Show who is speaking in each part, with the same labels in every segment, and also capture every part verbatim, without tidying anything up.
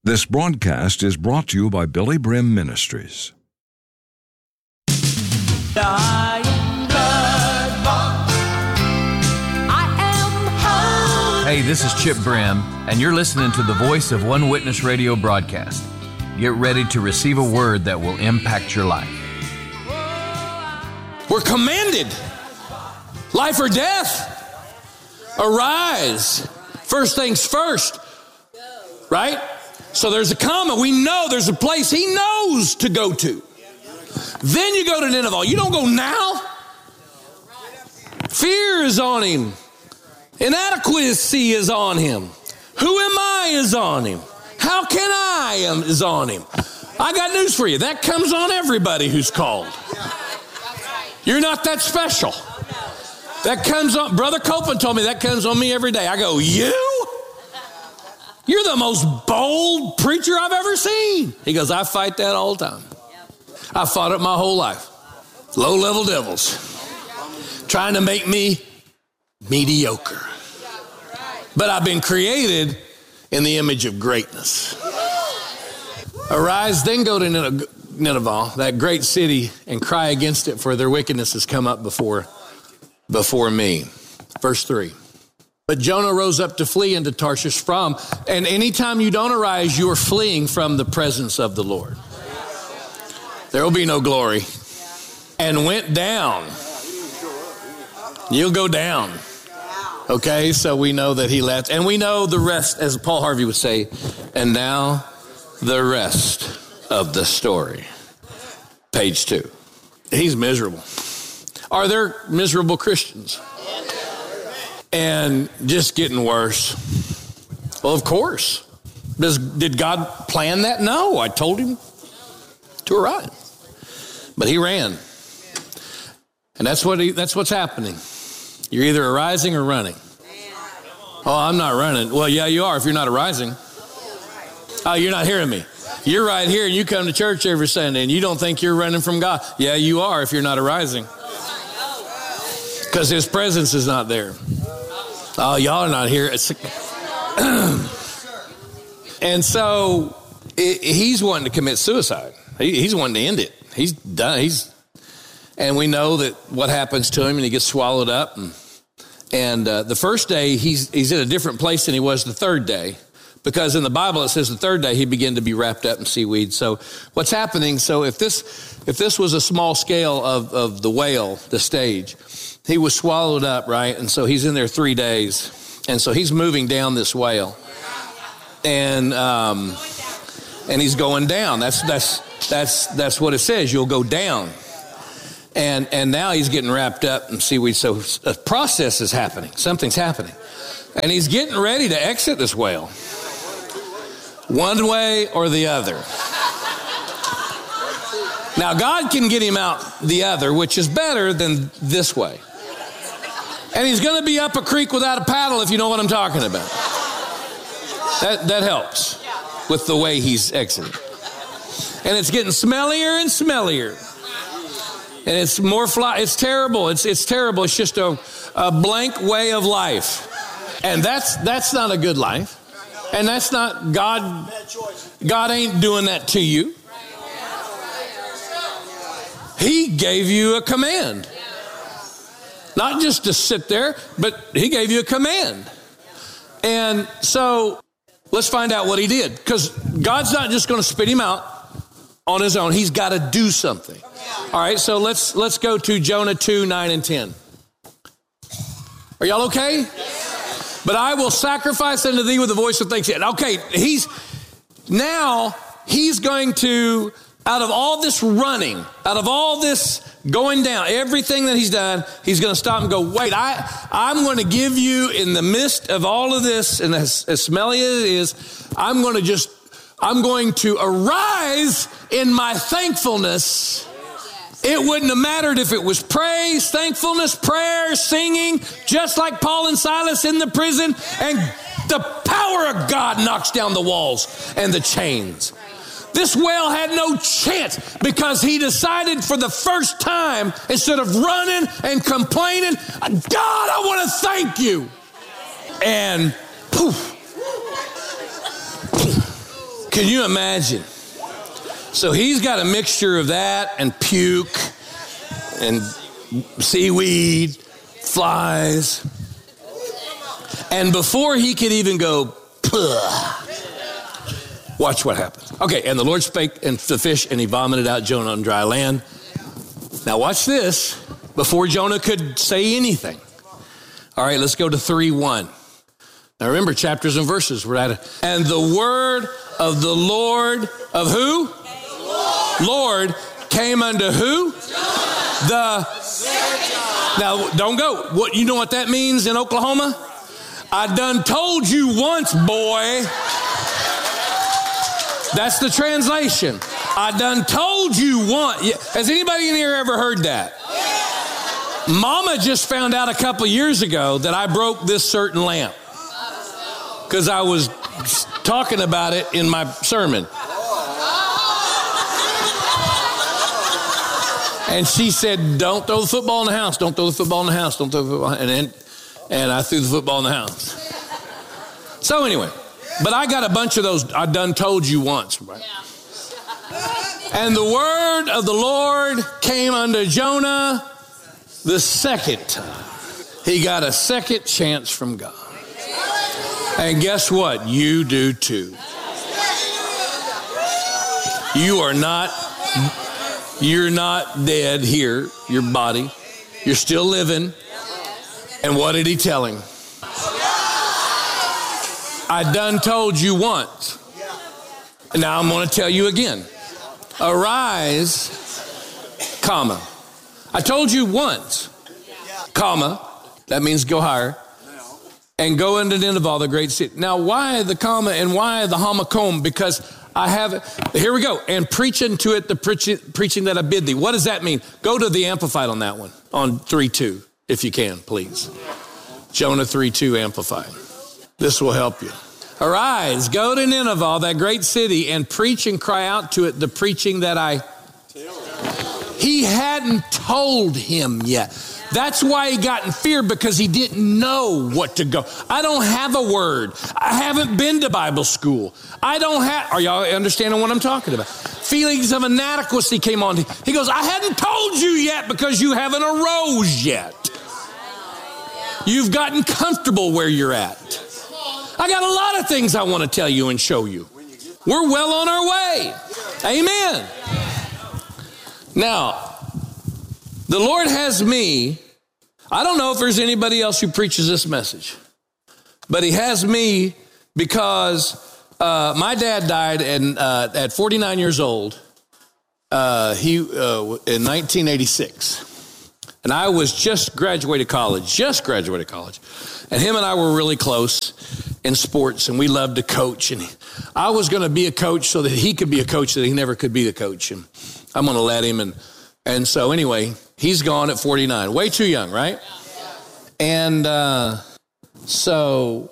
Speaker 1: This broadcast is brought to you by Billy Brim Ministries.
Speaker 2: Hey, this is Chip Brim, and you're listening to the Voice of One Witness radio broadcast. Get ready to receive a word that will impact your life.
Speaker 3: We're commanded, life or death, arise. First things first, right? So there's a comma. We know there's a place he knows to go to. Then you go to Nineveh. You don't go now. Fear is on him. Inadequacy is on him. Who am I is on him. How can I am is on him. I got news for you. That comes on everybody who's called. You're not that special. That comes on, Brother Copeland told me that comes on me every day. I go, you? You're the most bold preacher I've ever seen. He goes, I fight that all the time. I fought it my whole life. Low-level devils trying to make me mediocre. But I've been created in the image of greatness. Arise, then go to Nineveh, that great city, and cry against it, for their wickedness has come up before, before me. Verse three. But Jonah rose up to flee into Tarshish from, and anytime you don't arise, you are fleeing from the presence of the Lord. There will be no glory. And went down. You'll go down. Okay, so we know that he left. And we know the rest, as Paul Harvey would say, and now the rest of the story. Page two. He's miserable. Are there miserable Christians? And just getting worse. Well, of course. Does, did God plan that? No, I told him to arise. But he ran. And that's what he, that's what's happening. You're either arising or running. Oh, I'm not running. Well, yeah, you are if you're not arising. Oh, you're not hearing me. You're right here and you come to church every Sunday and you don't think you're running from God. Yeah, you are if you're not arising. Because his presence is not there. Oh, y'all are not here. And so it, he's wanting to commit suicide. He, he's wanting to end it. He's done. He's, and we know that what happens to him and he gets swallowed up. And, and uh, the first day he's, he's in a different place than he was the third day. Because in the Bible, it says the third day he began to be wrapped up in seaweed. So what's happening? So if this, if this was a small scale of, of the whale, the stage, he was swallowed up, right? And so he's in there three days. And so he's moving down this whale. And um, and he's going down. That's that's that's that's what it says. You'll go down. And and now he's getting wrapped up in seaweed. So a process is happening. Something's happening. And he's getting ready to exit this whale. One way or the other. Now, God can get him out the other, which is better than this way. And he's going to be up a creek without a paddle, if you know what I'm talking about. That that helps with the way he's exiting. And it's getting smellier and smellier. And it's more fly. It's terrible. It's it's terrible. It's just a, a blank way of life. And that's that's not a good life. And that's not God. God ain't doing that to you. He gave you a command. Not just to sit there, but he gave you a command. And so let's find out what he did. Because God's not just going to spit him out on his own. He's got to do something. All right, so let's let's go to Jonah two, nine, and ten. Are y'all okay? But I will sacrifice unto thee with the voice of thanksgiving. Okay, he's now he's going to, out of all this running, out of all this going down, everything that he's done, he's going to stop and go, wait, I, I'm going to give you in the midst of all of this, and as, as smelly as it is, I'm going to just, I'm going to arise in my thankfulness. It wouldn't have mattered if it was praise, thankfulness, prayer, singing, just like Paul and Silas in the prison, and the power of God knocks down the walls and the chains. This whale had no chance because he decided for the first time, instead of running and complaining, God, I want to thank you. And poof. Can you imagine? So he's got a mixture of that and puke and seaweed, flies. And before he could even go, puh, watch what happens. Okay, and the Lord spake unto the fish, and he vomited out Jonah on dry land. Now watch this, before Jonah could say anything. All right, let's go to three one. Now remember, chapters and verses. We're at it. And the word of the Lord of who? Lord, Lord came unto who? Jonah. The Now don't go. What you know what that means in Oklahoma? I done told you once, boy. That's the translation. I done told you once. Has anybody in here ever heard that? Mama just found out a couple years ago that I broke this certain lamp because I was talking about it in my sermon. And she said, don't throw the football in the house. Don't throw the football in the house. Don't throw the football. And then, and I threw the football in the house. So anyway, but I got a bunch of those. I done told you once. Right? And the word of the Lord came unto Jonah the second time. He got a second chance from God. And guess what? You do too. You are not, you're not dead here, your body. You're still living. And what did he tell him? I done told you once. And now I'm going to tell you again. Arise, comma. I told you once, comma. That means go higher. And go into Nineveh, the great city. Now, why the comma and why the homicome? Because I have, here we go. And preach unto it the preaching, preaching that I bid thee. What does that mean? Go to the Amplified on that one, on three two, if you can, please. Jonah three two Amplified. This will help you. Arise, go to Nineveh, that great city, and preach and cry out to it the preaching that I... He hadn't told him yet. That's why he got in fear, because he didn't know what to go. I don't have a word. I haven't been to Bible school. I don't have, are y'all understanding what I'm talking about? Feelings of inadequacy came on. He goes, I hadn't told you yet because you haven't arose yet. You've gotten comfortable where you're at. I got a lot of things I want to tell you and show you. We're well on our way. Amen. Now, the Lord has me. I don't know if there's anybody else who preaches this message, but he has me because uh, my dad died in, uh, at forty-nine years old uh, he uh, in nineteen eighty-six. And I was just graduated college, just graduated college. And him and I were really close in sports, and we loved to coach. And I was going to be a coach so that he could be a coach that he never could be the coach. And I'm going to let him. And and so anyway, he's gone at forty-nine. Way too young, right? And uh, so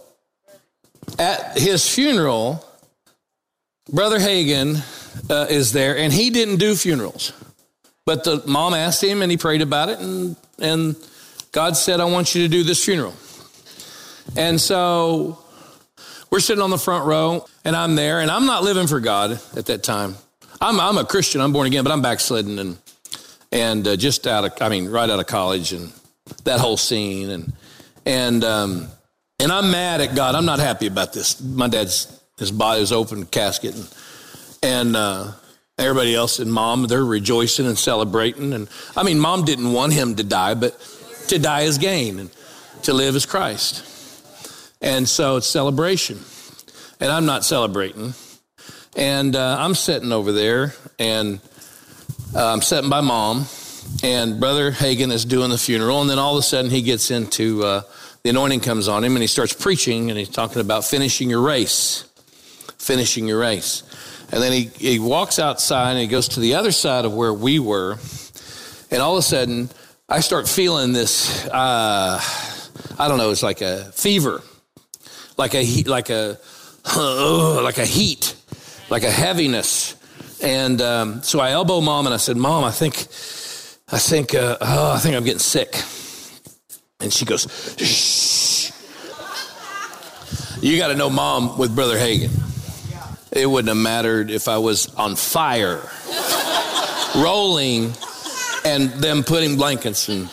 Speaker 3: at his funeral, Brother Hagin uh, is there, and he didn't do funerals. But the mom asked him, and he prayed about it, and, and God said, I want you to do this funeral. And so we're sitting on the front row, and I'm there, and I'm not living for God at that time. I'm I'm a Christian, I'm born again, but I'm backslidden, and and uh, just out of, I mean, right out of college, and that whole scene, and and um, and I'm mad at God. I'm not happy about this. My dad's, his body was open, casket, and and uh, everybody else and mom, they're rejoicing and celebrating. And I mean, mom didn't want him to die, but to die is gain, and to live is Christ. And so it's celebration, and I'm not celebrating. And uh, I'm sitting over there, and uh, I'm sitting by mom, and Brother Hagin is doing the funeral, and then all of a sudden he gets into, uh, the anointing comes on him, and he starts preaching, and he's talking about finishing your race, finishing your race. And then he, he walks outside, and he goes to the other side of where we were, and all of a sudden I start feeling this, uh, I don't know, it's like a fever, like a like a, uh, like a heat. Like a heaviness. And um, so I elbow mom, and I said, Mom, I think, I think, uh, oh, I think I'm getting sick. And she goes, shh. You got to know mom with Brother Hagin. It wouldn't have mattered if I was on fire, rolling, and them putting blankets and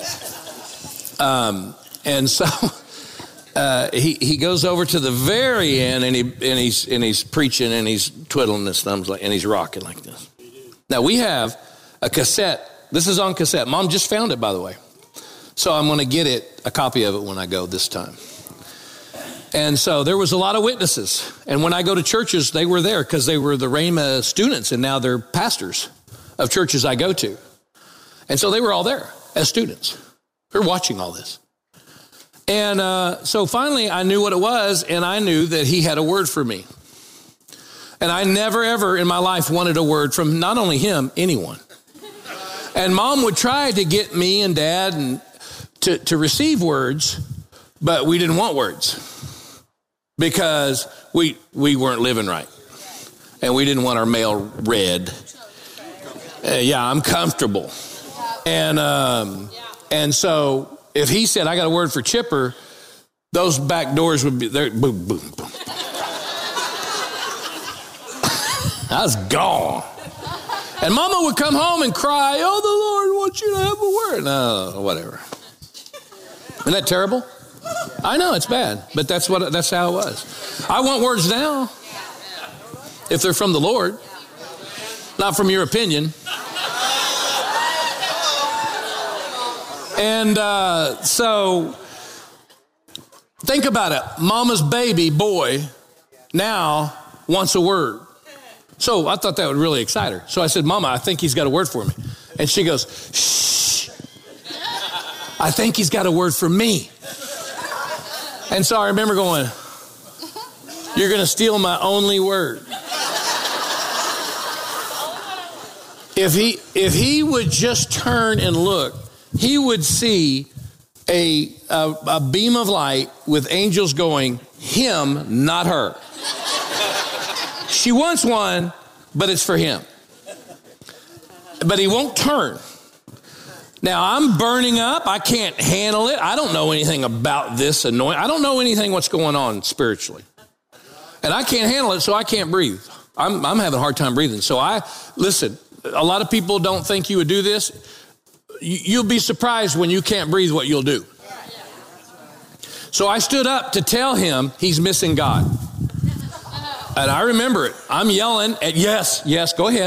Speaker 3: um, and so uh, he he goes over to the very end and he and he's and he's preaching and he's twiddling his thumbs like and he's rocking like this. Now we have a cassette. This is on cassette. Mom just found it, by the way, so I'm going to get it a copy of it when I go this time. And so there was a lot of witnesses. And when I go to churches, they were there because they were the Rhema students, and now they're pastors of churches I go to. And so they were all there as students. They're watching all this. And uh, so finally I knew what it was, and I knew that he had a word for me. And I never, ever in my life wanted a word from not only him, anyone. And Mom would try to get me and Dad and to, to receive words, but we didn't want words. Because we we weren't living right. And we didn't want our mail read. Uh, yeah, I'm comfortable. And um, and so if he said, I got a word for Chipper, those back doors would be there. Boom, boom, boom. I was gone. And Mama would come home and cry, oh, the Lord wants you to have a word. No, whatever. Isn't that terrible? I know it's bad, but that's what that's how it was. I want words now, if they're from the Lord, not from your opinion. And uh, so, think about it. Mama's baby boy now wants a word. So I thought that would really excite her. So I said, Mama, I think he's got a word for me. And she goes, shh. I think he's got a word for me. And so I remember going, you're going to steal my only word. If he if he would just turn and look, he would see a, a, a beam of light with angels going, him, not her. She wants one, but it's for him. But he won't turn. Now, I'm burning up. I can't handle it. I don't know anything about this anointing. I don't know anything what's going on spiritually. And I can't handle it, so I can't breathe. I'm, I'm having a hard time breathing. So I, listen, a lot of people don't think you would do this. You, you'll be surprised when you can't breathe what you'll do. So I stood up to tell him he's missing God. And I remember it. I'm yelling at, yes, yes, go ahead.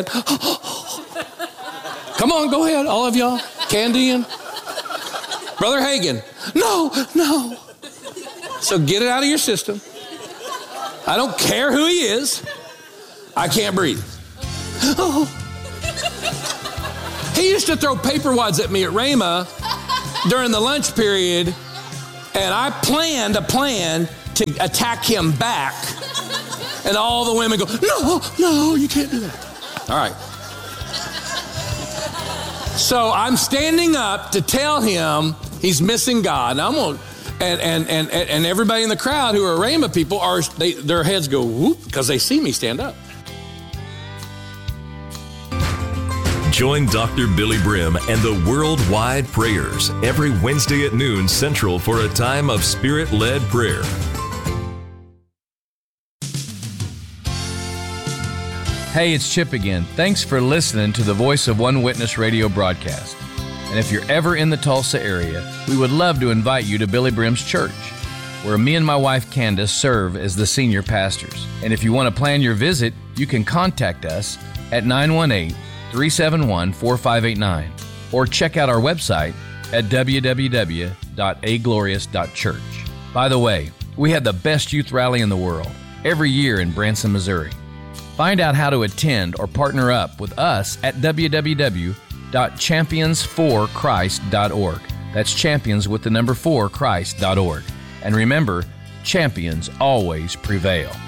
Speaker 3: Come on, go ahead, all of y'all. Candy and Brother Hagin. No, no. So get it out of your system. I don't care who he is. I can't breathe. Oh. He used to throw paper wads at me at Rhema during the lunch period, and I planned a plan to attack him back. And all the women go, no, no, you can't do that. All right. So I'm standing up to tell him he's missing God. And I'm gonna, and, and and and everybody in the crowd who are Rhema people are they, their heads go whoop because they see me stand up.
Speaker 4: Join Doctor Billy Brim and the Worldwide Prayers every Wednesday at noon Central for a time of Spirit-led prayer.
Speaker 2: Hey, it's Chip again. Thanks for listening to the Voice of One Witness radio broadcast. And if you're ever in the Tulsa area, we would love to invite you to Billy Brim's church, where me and my wife Candace serve as the senior pastors. And if you want to plan your visit, you can contact us at nine one eight, three seven one, four five eight nine or check out our website at w w w dot a glorious dot church. By the way, we have the best youth rally in the world every year in Branson, Missouri. Find out how to attend or partner up with us at w w w dot champions for christ dot org. That's champions with the number four Christ dot org. And remember, champions always prevail.